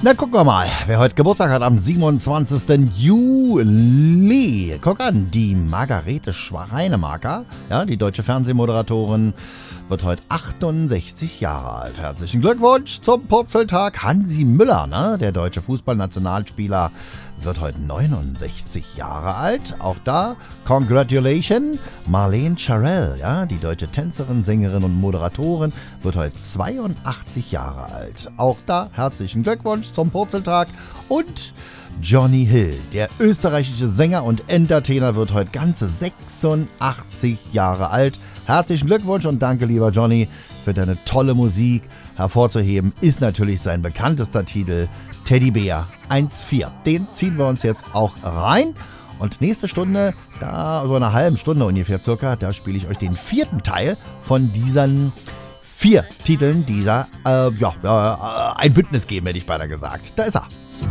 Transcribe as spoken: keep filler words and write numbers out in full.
Na, gucken wir mal, wer heute Geburtstag hat am siebenundzwanzigsten Juli. Guck an, die Margarete Schweinemarker, ja, die deutsche Fernsehmoderatorin, wird heute achtundsechzig Jahre alt. Herzlichen Glückwunsch zum Purzeltag. Hansi Müller, ne, der deutsche Fußballnationalspieler, wird heute neunundsechzig Jahre alt. Auch da, Congratulations. Marlene Charell, ja, die deutsche Tänzerin, Sängerin und Moderatorin, wird heute zweiundachtzig Jahre alt. Auch da, herzlichen Glückwunsch zum Purzeltag. Und Johnny Hill, der österreichische Sänger und Entertainer, wird heute ganze sechsundachtzig Jahre alt. Herzlichen Glückwunsch und danke, lieber Johnny, für deine tolle Musik. Hervorzuheben ist natürlich sein bekanntester Titel Teddybär eins vier. Den ziehen wir uns jetzt auch rein. Und nächste Stunde, da so eine halbe Stunde ungefähr circa, da spiele ich euch den vierten Teil von diesen vier Titeln dieser, äh, ja, äh, ein Bündnis geben, hätte ich beinahe gesagt. Da ist er.